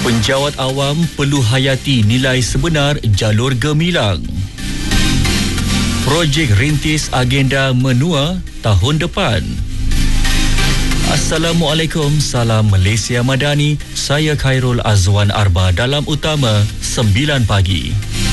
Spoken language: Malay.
Penjawat awam perlu hayati nilai sebenar jalur gemilang. Projek rintis agenda menua tahun depan. Assalamualaikum, salam Malaysia Madani. Saya Khairul Azwan Arba dalam Utama 9 pagi.